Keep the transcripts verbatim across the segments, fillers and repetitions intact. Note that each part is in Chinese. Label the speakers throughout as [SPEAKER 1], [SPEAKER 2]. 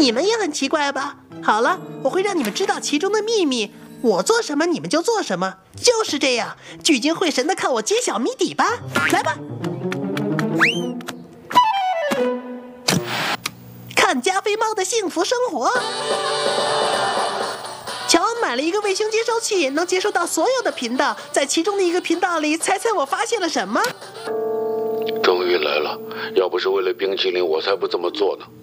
[SPEAKER 1] 你们也很奇怪吧？好了，我会让你们知道其中的秘密。我做什么，你们就做什么，就是这样，聚精会神的看我揭晓谜底吧。来吧，看加菲猫的幸福生活。乔恩买了一个卫星接收器，能接收到所有的频道。在其中的一个频道里，猜猜我发现了什么？
[SPEAKER 2] 终于来了！要不是为了冰淇淋，我才不这么做呢。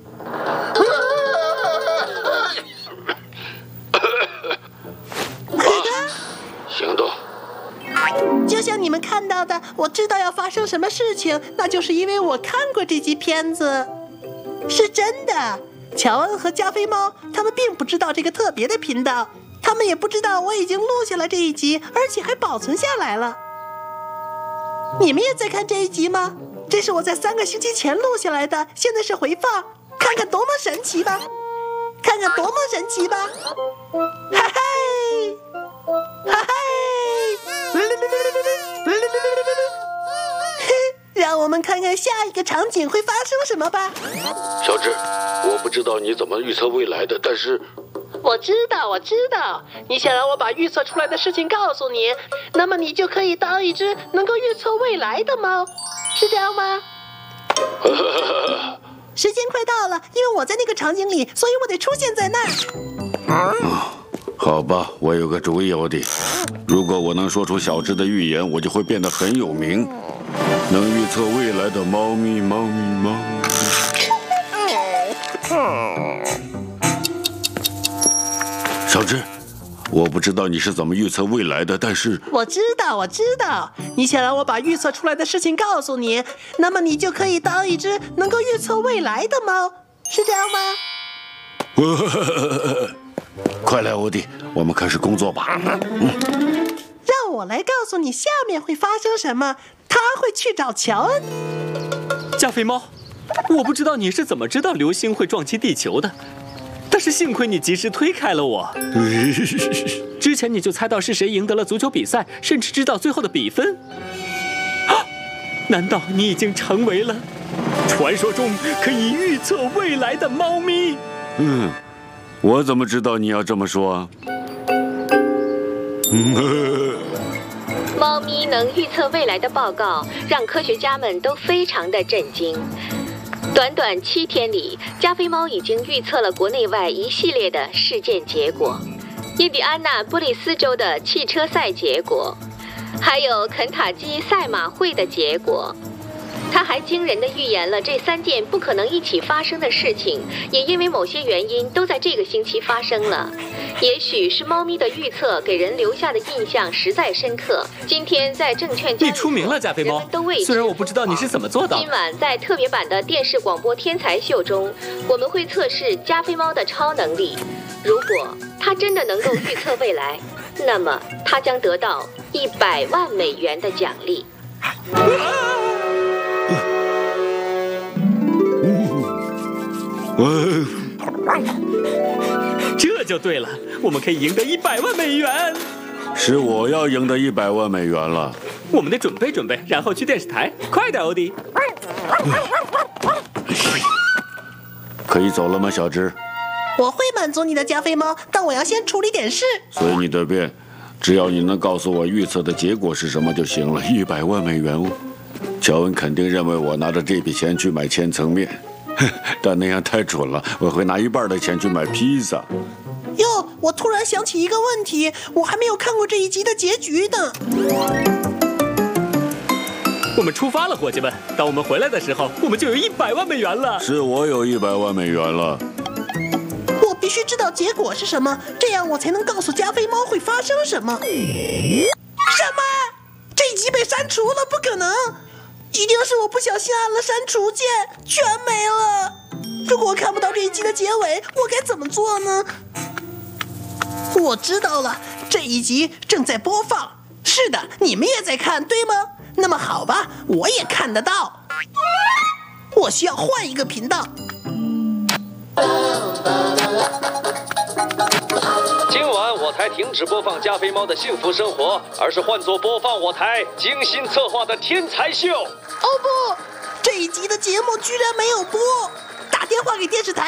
[SPEAKER 2] 啊，行动！
[SPEAKER 1] 就像你们看到的，我知道要发生什么事情，那就是因为我看过这集片子，是真的。乔恩和加菲猫他们并不知道这个特别的频道，他们也不知道我已经录下了这一集，而且还保存下来了。你们也在看这一集吗？这是我在三个星期前录下来的，现在是回放，看看多么神奇吧！看看多么神奇吧！哈嘿，哈嘿，让我们看看下一个场景会发生什么吧。
[SPEAKER 2] 小智，我不知道你怎么预测未来的，但是
[SPEAKER 1] 我知道，我知道，你想让我把预测出来的事情告诉你，那么你就可以当一只能够预测未来的猫，是这样吗？时间快到了，因为我在那个场景里，所以我得出现在那儿。
[SPEAKER 2] 啊，好吧，我有个主意，欧弟。如果我能说出小智的预言，我就会变得很有名，能预测未来的猫咪，猫咪，猫咪。小智，我不知道你是怎么预测未来的，但是
[SPEAKER 1] 我知道，我知道，你想让我把预测出来的事情告诉你，那么你就可以当一只能够预测未来的猫，是这样吗？
[SPEAKER 2] 快来，欧弟，我们开始工作吧。嗯，
[SPEAKER 1] 让我来告诉你下面会发生什么。他会去找乔恩。
[SPEAKER 3] 加菲猫，我不知道你是怎么知道流星会撞击地球的，但是幸亏你及时推开了我。之前你就猜到是谁赢得了足球比赛，甚至知道最后的比分。啊，难道你已经成为了传说中可以预测未来的猫咪？
[SPEAKER 2] 嗯，我怎么知道你要这么说啊？
[SPEAKER 4] 猫咪能预测未来的报告让科学家们都非常的震惊。短短七天里，加菲猫已经预测了国内外一系列的事件结果，印第安纳波利斯州的汽车赛结果，还有肯塔基赛马会的结果。他还惊人地预言了这三件不可能一起发生的事情，也因为某些原因都在这个星期发生了。也许是猫咪的预测给人留下的印象实在深刻。今天在证券家，
[SPEAKER 3] 你出名了，加菲猫。虽然我不知道你是怎么做到的。
[SPEAKER 4] 今晚在特别版的电视广播天才秀中，我们会测试加菲猫的超能力。如果它真的能够预测未来，那么它将得到一百万美元的奖励。
[SPEAKER 3] 这就对了，我们可以赢得一百万美元。
[SPEAKER 2] 是我要赢得一百万美元了。
[SPEAKER 3] 我们得准备准备，然后去电视台。快点，欧弟。
[SPEAKER 2] 可以走了吗，小智？
[SPEAKER 1] 我会满足你的，加菲猫，但我要先处理点事。
[SPEAKER 2] 随你的便，只要你能告诉我预测的结果是什么就行了。一百万美元哦，乔恩肯定认为我拿着这笔钱去买千层面。但那样太蠢了，我会拿一半的钱去买披萨。
[SPEAKER 1] 哟，我突然想起一个问题，我还没有看过这一集的结局呢。
[SPEAKER 3] 我们出发了，伙计们！当我们回来的时候，我们就有一百万美元了。
[SPEAKER 2] 是我有一百万美元了。
[SPEAKER 1] 我必须知道结果是什么，这样我才能告诉加菲猫会发生什么。什么？这一集被删除了？不可能！一定是我不小心按了删除键，全没了。如果我看不到这一集的结尾，我该怎么做呢？我知道了，这一集正在播放。是的，你们也在看，对吗？那么好吧，我也看得到。我需要换一个频道。
[SPEAKER 5] 今晚我台停止播放加菲猫的幸福生活，而是换作播放我台精心策划的天才秀。
[SPEAKER 1] 哦不，这一集的节目居然没有播，打电话给电视台。